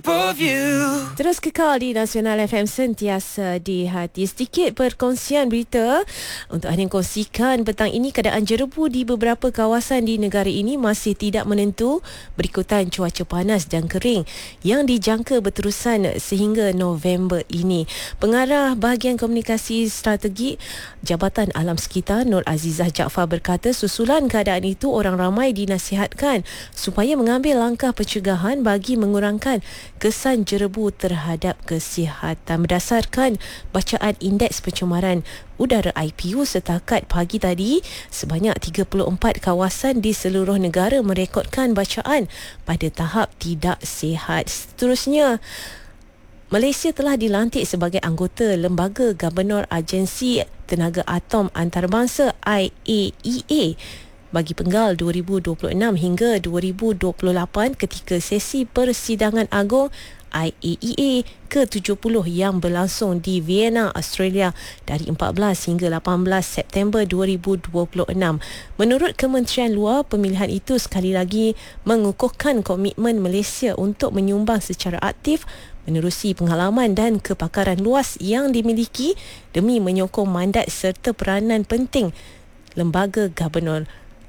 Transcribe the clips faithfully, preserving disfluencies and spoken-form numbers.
Terus kekal di Nasional F M, sentiasa di hati. Sedikit perkongsian berita untuk anda kongsikan petang ini. Keadaan jerebu di beberapa kawasan di negara ini masih tidak menentu berikutan cuaca panas dan kering yang dijangka berterusan sehingga November ini. Pengarah bahagian komunikasi strategi Jabatan Alam Sekitar Nur Azizah Jaafar berkata, susulan keadaan itu orang ramai dinasihatkan supaya mengambil langkah pencegahan bagi mengurangkan kesan jerebu terhadap kesihatan. Berdasarkan bacaan Indeks Pencemaran Udara I P U setakat pagi tadi, sebanyak tiga puluh empat kawasan di seluruh negara merekodkan bacaan pada tahap tidak sihat. Seterusnya, Malaysia telah dilantik sebagai anggota Lembaga Gubernur Agensi Tenaga Atom Antarabangsa I A E A bagi penggal dua ribu dua puluh enam hingga dua ribu dua puluh lapan ketika sesi persidangan agung I A E A ke tujuh puluh yang berlangsung di Vienna, Australia dari empat belas hingga lapan belas September dua ribu dua puluh enam. Menurut Kementerian Luar, pemilihan itu sekali lagi mengukuhkan komitmen Malaysia untuk menyumbang secara aktif menerusi pengalaman dan kepakaran luas yang dimiliki demi menyokong mandat serta peranan penting Lembaga Gubernur.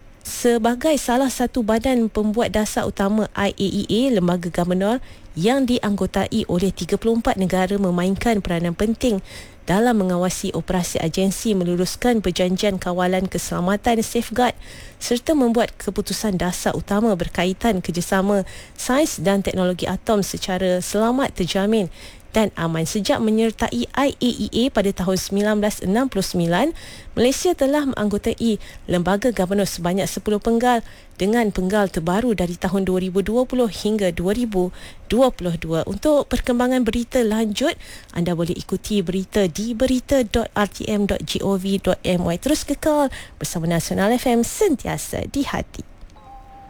Sebagai salah satu badan pembuat dasar utama I A E A, Lembaga Gubernur yang dianggotai oleh tiga puluh empat negara memainkan peranan penting dalam mengawasi operasi agensi, meluruskan perjanjian kawalan keselamatan safeguard serta membuat keputusan dasar utama berkaitan kerjasama sains dan teknologi atom secara selamat, terjamin dan aman. Sejak menyertai I A E A pada tahun sembilan belas enam puluh sembilan, Malaysia telah menganggotai Lembaga Gubernur sebanyak sepuluh penggal dengan penggal terbaru dari tahun dua ribu dua puluh hingga dua ribu dua puluh dua. Untuk perkembangan berita lanjut, anda boleh ikuti berita di berita dot r t m dot gov dot m y. Terus kekal bersama Nasional F M, sentiasa di hati.